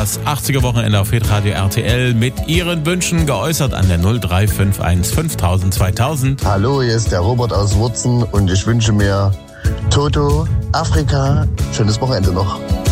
das 80er Wochenende auf Hitradio RTL mit Ihren Wünschen geäußert an der 0351 5000 2000. Hallo, hier ist der Robert aus Wurzen und ich wünsche mir Toto, Afrika, schönes Wochenende noch.